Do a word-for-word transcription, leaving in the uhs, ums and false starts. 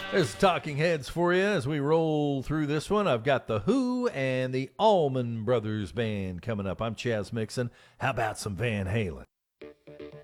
There's Talking Heads for you as we roll through this one. I've got The Who and the Allman Brothers Band coming up. I'm Chaz Mixon. How about some Van Halen?